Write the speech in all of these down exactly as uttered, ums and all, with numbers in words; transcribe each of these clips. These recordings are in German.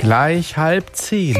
Gleich halb zehn.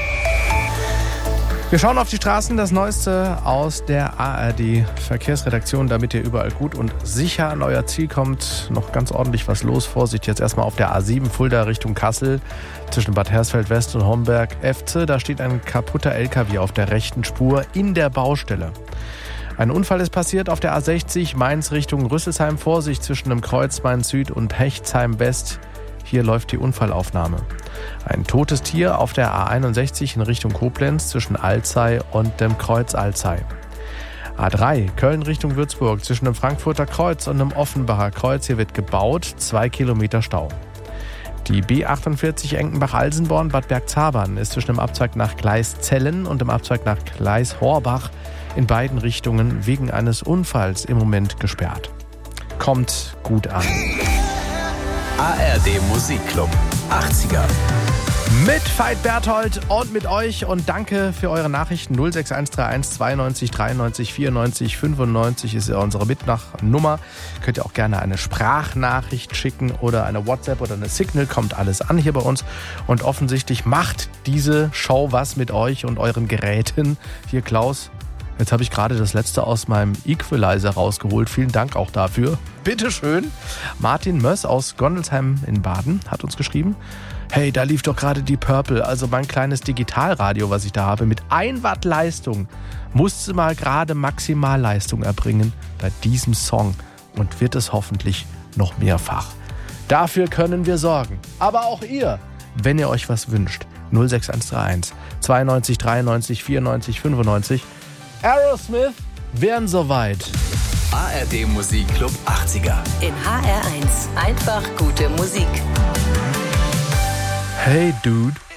Wir schauen auf die Straßen, das Neueste aus der A R D-Verkehrsredaktion, damit ihr überall gut und sicher an euer Ziel kommt. Noch ganz ordentlich was los. Vorsicht jetzt erstmal auf der A sieben Fulda Richtung Kassel zwischen Bad Hersfeld West und Homberg-Efze. Da steht ein kaputter L K W auf der rechten Spur in der Baustelle. Ein Unfall ist passiert auf der A sechzig Mainz Richtung Rüsselsheim. Vorsicht zwischen dem Kreuz Mainz Süd und Hechtsheim West. Hier läuft die Unfallaufnahme. Ein totes Tier auf der A einundsechzig in Richtung Koblenz zwischen Alzey und dem Kreuz Alzey. A drei Köln Richtung Würzburg zwischen dem Frankfurter Kreuz und dem Offenbacher Kreuz. Hier wird gebaut, zwei Kilometer Stau. Die B achtundvierzig Enkenbach-Alsenborn Bad Bergzabern ist zwischen dem Abzweig nach Gleiszellen und dem Abzweig nach Gleis-Horbach in beiden Richtungen wegen eines Unfalls im Moment gesperrt. Kommt gut an. A R D Musikclub achtziger. Mit Veit Berthold und mit euch und danke für eure Nachrichten. null sechs eins drei eins zweiundneunzig dreiundneunzig vierundneunzig fünfundneunzig ist ja unsere Mitnachnummer. Könnt ihr auch gerne eine Sprachnachricht schicken oder eine WhatsApp oder eine Signal. Kommt alles an hier bei uns. Und offensichtlich macht diese Show was mit euch und euren Geräten. Hier Klaus. Jetzt habe ich gerade das letzte aus meinem Equalizer rausgeholt. Vielen Dank auch dafür. Bitteschön. Martin Möss aus Gondelsheim in Baden hat uns geschrieben: Hey, da lief doch gerade die Purple, also mein kleines Digitalradio, was ich da habe, mit ein Watt Leistung. Musste mal gerade Maximalleistung erbringen bei diesem Song und wird es hoffentlich noch mehrfach. Dafür können wir sorgen. Aber auch ihr, wenn ihr euch was wünscht. null sechs eins drei eins zweiundneunzig dreiundneunzig vierundneunzig fünfundneunzig. Aerosmith wären soweit. A R D Musikclub achtziger. In H R eins. Einfach gute Musik. Hey Dude.